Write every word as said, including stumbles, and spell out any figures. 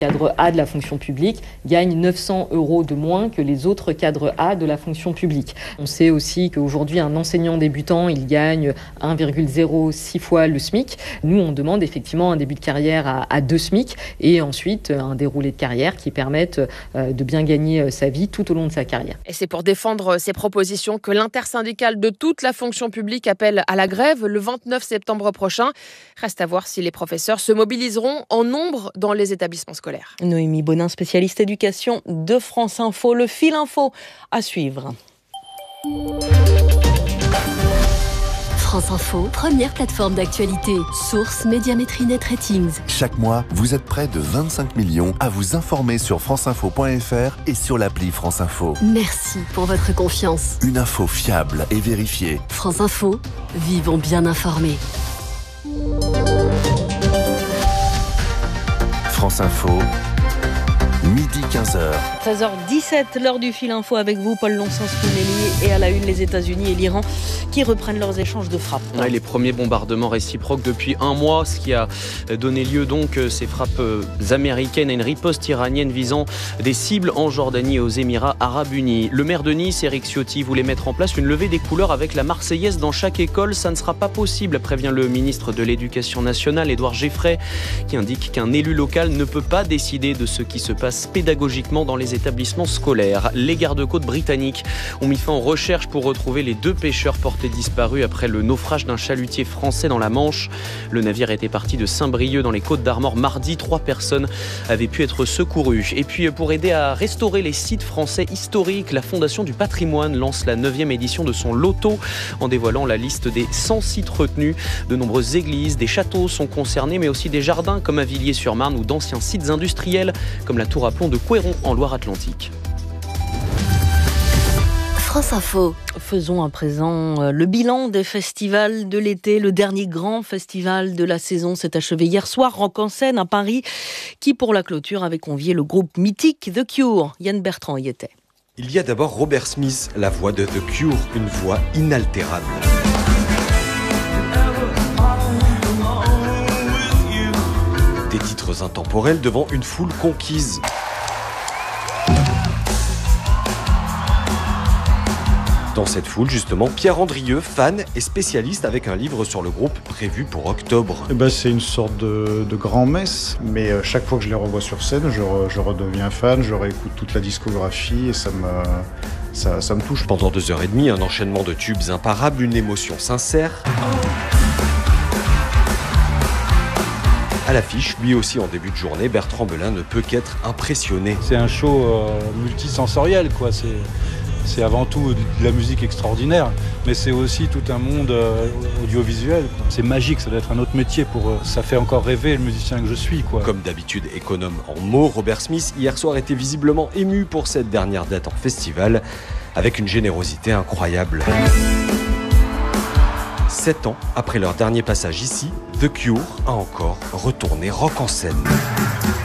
cadre A de la fonction publique gagne neuf cents euros de moins que les autres cadres A de la fonction publique. On sait aussi qu'aujourd'hui, un enseignant débutant, il gagne un virgule zéro six fois le SMIC. Nous, on demande effectivement un début de carrière à, à deux SMIC et ensuite un déroulé de carrière qui permette de bien gagner sa vie tout au long de sa carrière. Et c'est pour défendre ces propositions que l'intersyndicale de toute la fonction publique appelle à la grève le vingt-neuf septembre prochain. Reste à voir si les professeurs se mobiliseront en nombre dans les établissements scolaires. Noémie Bonin, spécialiste éducation de France Info. Le fil info à suivre. France Info, première plateforme d'actualité. Source Médiamétrie Net Ratings. Chaque mois, vous êtes près de vingt-cinq millions à vous informer sur franceinfo point f r et sur l'appli France Info. Merci pour votre confiance. Une info fiable et vérifiée. France Info, vivons bien informés. France Info, midi quinze heures. treize heures dix-sept, l'heure du fil info avec vous, Paul Lonsens-Spinelli, et à la une, les États-Unis et l'Iran qui reprennent leurs échanges de frappes. Ouais, les premiers bombardements réciproques depuis un mois, ce qui a donné lieu donc ces frappes américaines à une riposte iranienne visant des cibles en Jordanie et aux Émirats Arabes Unis. Le maire de Nice, Éric Ciotti, voulait mettre en place une levée des couleurs avec la Marseillaise dans chaque école. Ça ne sera pas possible, prévient le ministre de l'Éducation nationale, Édouard Geffray, qui indique qu'un élu local ne peut pas décider de ce qui se passe pédagogiquement dans les établissements scolaires. Les gardes-côtes britanniques ont mis fin aux recherches pour retrouver les deux pêcheurs portés disparus après le naufrage d'un chalutier français dans la Manche. Le navire était parti de Saint-Brieuc dans les Côtes d'Armor mardi. Trois personnes avaient pu être secourues. Et puis pour aider à restaurer les sites français historiques, la Fondation du patrimoine lance la neuvième édition de son loto en dévoilant la liste des cent sites retenus. De nombreuses églises, des châteaux sont concernés, mais aussi des jardins comme à Villiers-sur-Marne ou d'anciens sites industriels comme la tour à plomb de Couéron en Loire-Atlantique. France Info. Faisons à présent le bilan des festivals de l'été. Le dernier grand festival de la saison s'est achevé hier soir, Rock en scène à Paris, qui pour la clôture avait convié le groupe mythique The Cure. Yann Bertrand y était. Il y a d'abord Robert Smith, la voix de The Cure, une voix inaltérable. Des titres intemporels devant une foule conquise. Dans cette foule, justement, Pierre Andrieux, fan et spécialiste avec un livre sur le groupe prévu pour octobre. Eh ben, c'est une sorte de, de grand-messe, mais euh, chaque fois que je les revois sur scène, je, re, je redeviens fan, je réécoute toute la discographie et ça me, ça, ça me touche. Pendant deux heures et demie, un enchaînement de tubes imparables, une émotion sincère. À l'affiche, lui aussi en début de journée, Bertrand Belin ne peut qu'être impressionné. C'est un show euh, multisensoriel, quoi. C'est... C'est avant tout de la musique extraordinaire, mais c'est aussi tout un monde euh, audiovisuel. C'est magique, ça doit être un autre métier. Pour, euh, ça fait encore rêver le musicien que je suis, quoi. Comme d'habitude économe en mots, Robert Smith, hier soir, était visiblement ému pour cette dernière date en festival, avec une générosité incroyable. Sept ans après leur dernier passage ici, The Cure a encore retourné Rock en scène.